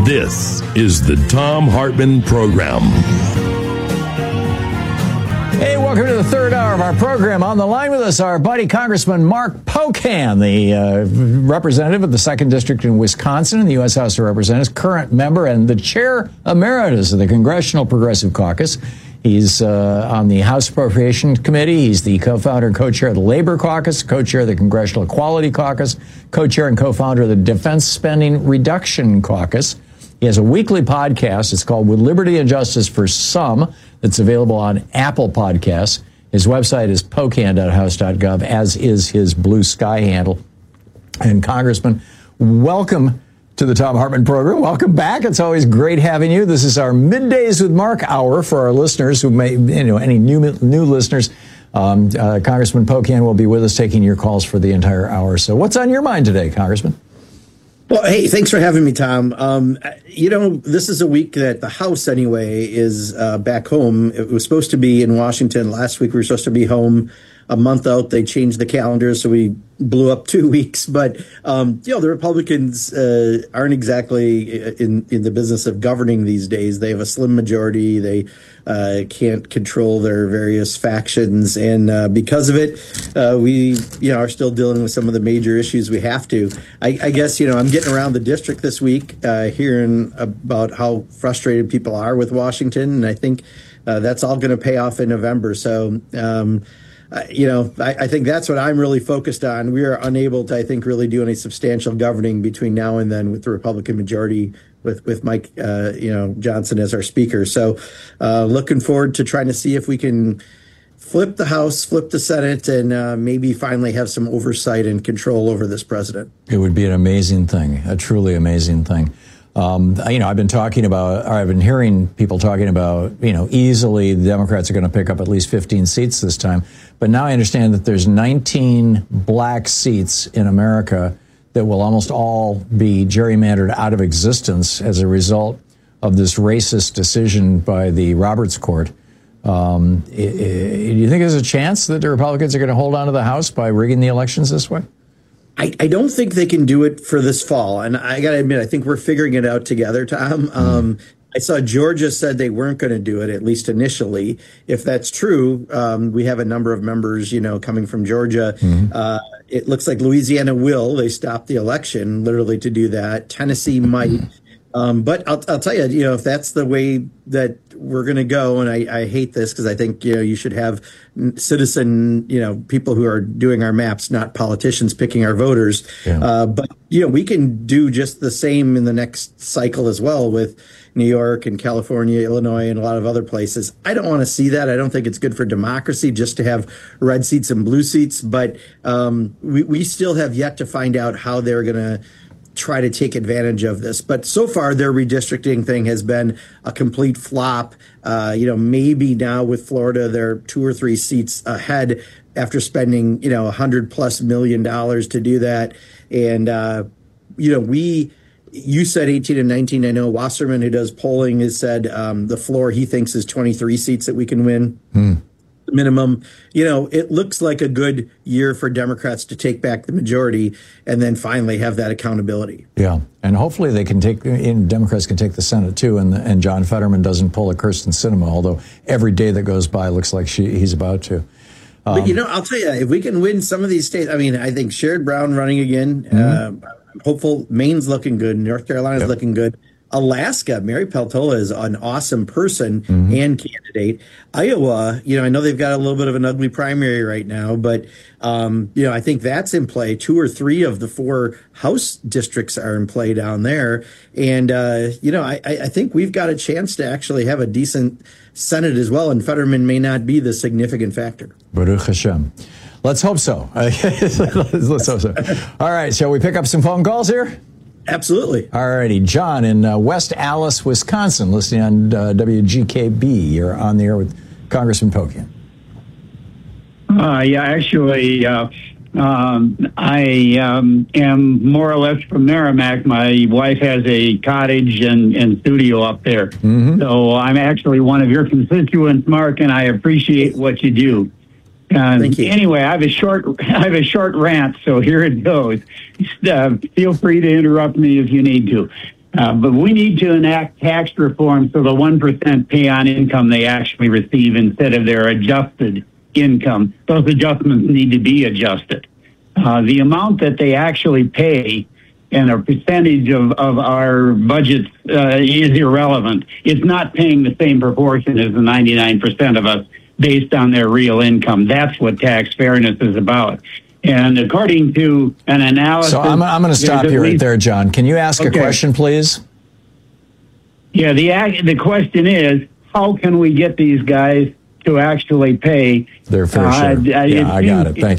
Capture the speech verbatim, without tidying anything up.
This is the Thom Hartmann Program. Hey, welcome to the third hour of our program. On the line with us, our buddy Congressman Mark Pocan, the uh, representative of the second District in Wisconsin in the U S House of Representatives, current member and the chair emeritus of the Congressional Progressive Caucus. He's uh, on the House Appropriations Committee. He's the co-founder and co-chair of the Labor Caucus, co-chair of the Congressional Equality Caucus, co-chair and co-founder of the Defense Spending Reduction Caucus. He has a weekly podcast. It's called With Liberty and Justice for Some. It's available on Apple Podcasts. His website is pocan dot house dot gov, as is his Blue Sky handle. And Congressman, welcome to the Thom Hartmann Program. Welcome back. It's always great having you. This is our Middays with Mark hour for our listeners who may, you know, any new new listeners. Um, uh, Congressman Pocan will be with us taking your calls for the entire hour. So what's on your mind today, Congressman? Well, hey, thanks for having me, Tom. Um, you know, this is a week that the House, anyway, is uh, back home. It was supposed to be in Washington. Last week we were supposed to be home a month out. They changed the calendar, so we blew up two weeks. But, um, you know, the Republicans uh, aren't exactly in, in the business of governing these days. They have a slim majority. They uh, can't control their various factions. And uh, because of it, uh, we, you know, are still dealing with some of the major issues we have to. I, I guess, you know, I'm getting around the district this week, uh, hearing about how frustrated people are with Washington. And I think uh, that's all going to pay off in November. So, um Uh, you know, I, I think that's what I'm really focused on. We are unable to, I think, really do any substantial governing between now and then with the Republican majority, with with Mike, uh, you know, Johnson as our speaker. So uh, looking forward to trying to see if we can flip the House, flip the Senate, and uh, maybe finally have some oversight and control over this president. It would be an amazing thing, a truly amazing thing. Um, you know, I've been talking about, or I've been hearing people talking about, you know, easily the Democrats are going to pick up at least fifteen seats this time. But now I understand that there's nineteen black seats in America that will almost all be gerrymandered out of existence as a result of this racist decision by the Roberts Court. Um, do you think there's a chance that the Republicans are going to hold on to the House by rigging the elections this way? I, I don't think they can do it for this fall. And I got to admit, I think we're figuring it out together, Tom. Mm. Um, I saw Georgia said they weren't going to do it, at least initially. If that's true, um, we have a number of members, you know, coming from Georgia. Mm. Uh, it looks like Louisiana will. They stopped the election literally to do that. Tennessee might. Um, but I'll, I'll tell you, you know, if that's the way that we're going to go, and I, I hate this because I think, you know, you should have citizen, you know, people who are doing our maps, not politicians picking our voters. Yeah. Uh, but, you know, we can do just the same in the next cycle as well with New York and California, Illinois, and a lot of other places. I don't want to see that. I don't think it's good for democracy just to have red seats and blue seats. But um, we, we still have yet to find out how they're going to try to take advantage of this. But so far, their redistricting thing has been a complete flop. Uh, you know, maybe now with Florida, they're two or three seats ahead after spending, you know, a hundred plus million dollars to do that. And, uh, you know, we, you said eighteen and nineteen. I know Wasserman, who does polling, has said um, the floor he thinks is twenty-three seats that we can win. Hmm. Minimum. You know, it looks like a good year for Democrats to take back the majority and then finally have that accountability. Yeah. And hopefully they can take, in Democrats can take the Senate too, and and John Fetterman doesn't pull a Kirsten Sinema, although every day that goes by looks like she he's about to. Um, but, you know, I'll tell you, if we can win some of these states, I mean, I think Sherrod Brown running again, mm-hmm. uh, I'm hopeful. Maine's looking good. North Carolina's yep. looking good. Alaska, Mary Peltola is an awesome person mm-hmm. and candidate. Iowa, you know, I know they've got a little bit of an ugly primary right now, but, um, you know, I think that's in play. Two or three of the four House districts are in play down there. And, uh, you know, I, I think we've got a chance to actually have a decent Senate as well, and Fetterman may not be the significant factor. Baruch Hashem. Let's hope so. let's, let's hope so. All right, shall we pick up some phone calls here? Absolutely. All righty. John in uh, West Allis, Wisconsin, listening on uh, W G K B. You're on the air with Congressman Pocan. Uh, yeah, actually, uh, um, I um, am more or less from Merrimack. My wife has a cottage and, and studio up there. Mm-hmm. So I'm actually one of your constituents, Mark, and I appreciate what you do. Um, Thank you. Anyway, I have a short, I have a short rant, so here it goes. Uh, feel free to interrupt me if you need to. Uh, but we need to enact tax reform so the one percent pay on income they actually receive instead of their adjusted income. Those adjustments need to be adjusted. Uh, the amount that they actually pay and a percentage of, of our budgets uh, is irrelevant. It's not paying the same proportion as the ninety-nine percent of us based on their real income. That's what tax fairness is about. And according to an analysis... So I'm, I'm going to stop you right least, there, John. Can you ask okay. a question, please? Yeah, the the question is, how can we get these guys to actually pay their fair share? Uh, yeah, I got it. Thank you.